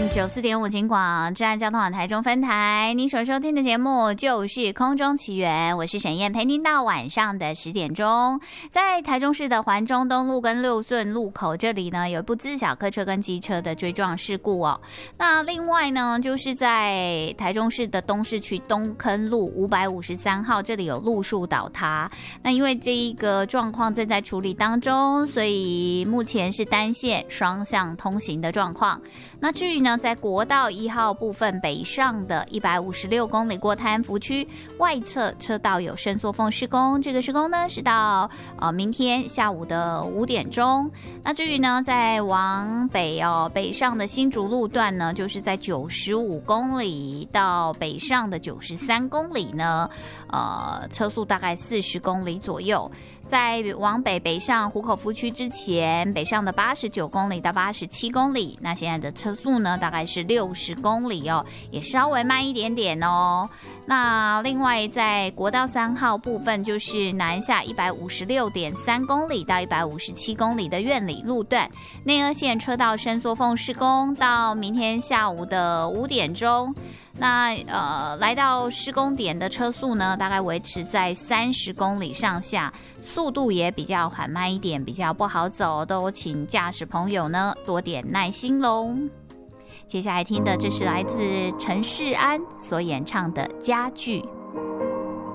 94.5警广治安交通网台中分台，您所收听的节目就是空中奇缘，我是沈燕，陪您到晚上的10点钟。在台中市的环中东路跟六顺路口这里呢，有一部自小客车跟机车的追撞事故哦。那另外呢，就是在台中市的东市区东坑路553号这里有路树倒塌，那因为这一个状况正在处理当中，所以目前是单线双向通行的状况。那至于呢，在国道1号部分北上的156公里过泰安福区外侧车道有伸缩缝施工，这个施工呢是到明天下午的5点钟。那至于呢，在往北北上的新竹路段呢，就是在95公里到北上的93公里呢，车速大概40公里左右。在往北上湖口福区之前，北上的89公里到87公里，那现在的车速呢大概是60公里哦，也稍微慢一点点哦。那另外在国道3号部分，就是南下156.3公里到157公里的苑里路段，内二线车道伸缩缝施工到明天下午的5点钟。那来到施工点的车速呢，大概维持在30公里上下，速度也比较缓慢一点，比较不好走，都请驾驶朋友呢多点耐心喽。接下来听的这是来自陈世安所演唱的《家具》。